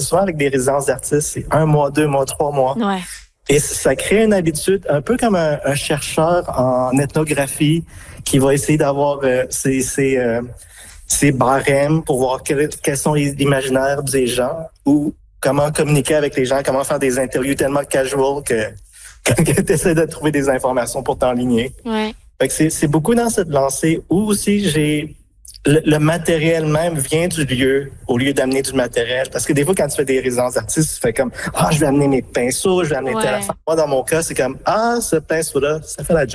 souvent avec des résidences d'artistes, c'est 1 mois, 2 mois, 3 mois. Ouais. Et ça crée une habitude, un peu comme un chercheur en ethnographie qui va essayer d'avoir ses barèmes pour voir quels sont les imaginaires des gens ou comment communiquer avec les gens, comment faire des interviews tellement casual que tu essaies de trouver des informations pour t'enligner. Ouais. Fait que c'est beaucoup dans cette lancée où aussi le matériel même vient du lieu au lieu d'amener du matériel. Parce que des fois, quand tu fais des résidences d'artistes, tu fais comme « Ah, je vais amener mes pinceaux, je vais amener telle affaire. » Moi, dans mon cas, c'est comme « Ah, ce pinceau-là, ça fait la job. »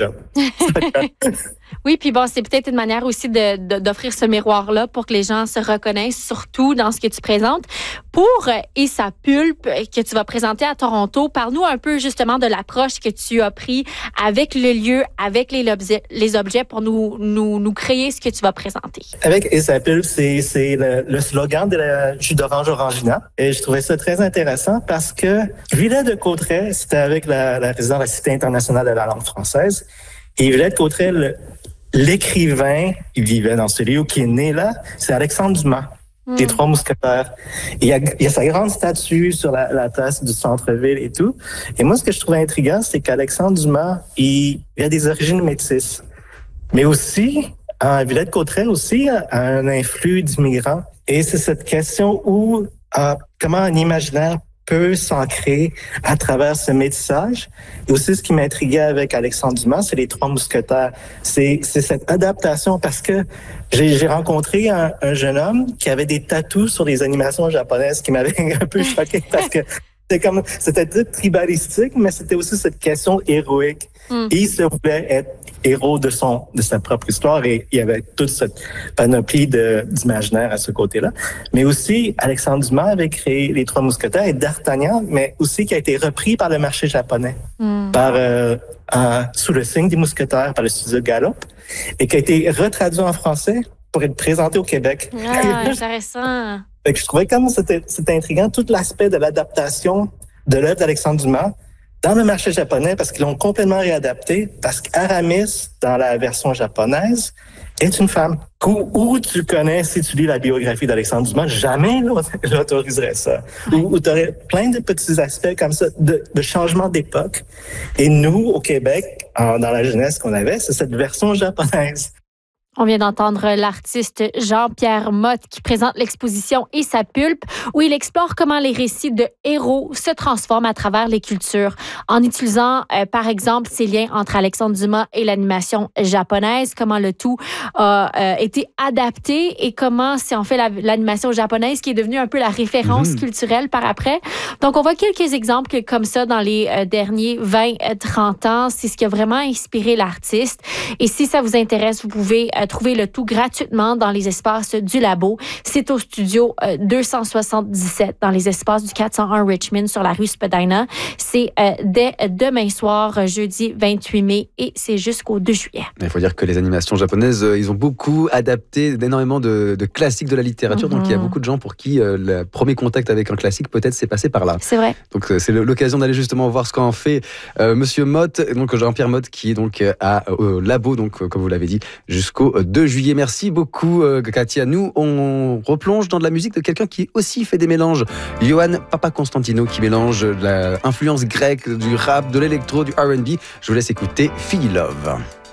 Oui, puis bon, c'est peut-être une manière aussi d'offrir ce miroir-là pour que les gens se reconnaissent, surtout dans ce que tu présentes. Pour Et sa pulpe que tu vas présenter à Toronto, parle-nous un peu justement de l'approche que tu as pris avec le lieu, avec les objets pour nous créer ce que tu vas présenter. Avec Et sa pulpe, c'est le slogan de la jus d'orange Orangina. Et je trouvais ça très intéressant parce que Villette-de-Cotterêts, c'était avec la résidence de la Cité internationale de la langue française. Et Villette-de-Cotterêts, l'écrivain, il vivait dans ce lieu qui est né là, c'est Alexandre Dumas, des Trois Mousquetaires. Et il y a sa grande statue sur la place du centre-ville et tout. Et moi, ce que je trouvais intriguant, c'est qu'Alexandre Dumas, il a des origines métisses. Mais aussi, Villette-de-Cotterêts aussi a un influx d'immigrants. Et c'est cette question où, comment un imaginaire peut s'ancrer à travers ce métissage. Et aussi, ce qui m'intriguait avec Alexandre Dumas, c'est les Trois Mousquetaires. C'est cette adaptation parce que j'ai rencontré un jeune homme qui avait des tatous sur les animations japonaises qui m'avait un peu choqué parce que c'était très tribalistique, mais c'était aussi cette question héroïque. Et il se voulait être héros de sa propre histoire et il y avait toute cette panoplie d'imaginaire à ce côté-là. Mais aussi, Alexandre Dumas avait créé les Trois Mousquetaires et D'Artagnan, mais aussi qui a été repris par le marché japonais, sous le signe des mousquetaires par le studio Gallup et qui a été retraduit en français pour être présenté au Québec. Ah, intéressant. Fait que je trouvais comme c'était intriguant tout l'aspect de l'adaptation de l'œuvre d'Alexandre Dumas dans le marché japonais parce qu'ils l'ont complètement réadapté parce qu'Aramis, dans la version japonaise, est une femme. Où tu connais, si tu lis la biographie d'Alexandre Dumas, jamais j'autoriserais ça. Où tu aurais plein de petits aspects comme ça de changement d'époque. Et nous, au Québec, dans la jeunesse qu'on avait, c'est cette version japonaise. On vient d'entendre l'artiste Jean-Pierre Motte qui présente l'exposition Et sa pulpe, où il explore comment les récits de héros se transforment à travers les cultures, en utilisant, par exemple, ces liens entre Alexandre Dumas et l'animation japonaise, comment le tout a été adapté et comment c'est en fait l'animation japonaise qui est devenue un peu la référence culturelle par après. Donc, on voit quelques exemples comme ça dans les derniers 20-30 ans. C'est ce qui a vraiment inspiré l'artiste. Et si ça vous intéresse, vous pouvez trouver le tout gratuitement dans les espaces du Labo. C'est au studio 277 dans les espaces du 401 Richmond sur la rue Spadina. C'est dès demain soir, jeudi 28 mai et c'est jusqu'au 2 juillet. Il faut dire que les animations japonaises, ils ont beaucoup adapté énormément de classiques de la littérature. Donc il y a beaucoup de gens pour qui le premier contact avec un classique peut-être s'est passé par là. C'est vrai. Donc c'est l'occasion d'aller justement voir ce qu'en fait Monsieur Motte, donc Jean-Pierre Motte qui est donc au Labo, donc comme vous l'avez dit, jusqu'au 2 juillet. Merci beaucoup, Katia. Nous, on replonge dans de la musique de quelqu'un qui aussi fait des mélanges. Johan Papakonstantino qui mélange l'influence grecque, du rap, de l'électro, du R&B. Je vous laisse écouter Feel Love.